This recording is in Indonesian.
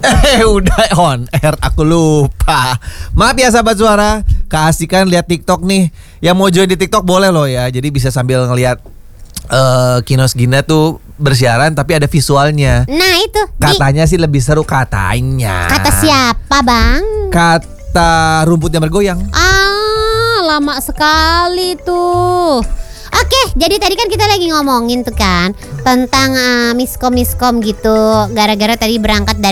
Udah on air, aku lupa. Maaf ya sahabat suara, keasikan lihat TikTok nih. Yang mau join di TikTok boleh loh ya. Jadi bisa sambil ngelihat Kinos Gina tuh bersiaran tapi ada visualnya. Nah itu Katanya sih lebih seru katanya. kata siapa bang? Kata rumput yang bergoyang. Lama sekali tuh. Oke, jadi tadi kan kita lagi ngomongin tuh kan tentang miskom gitu. Gara-gara tadi berangkat dari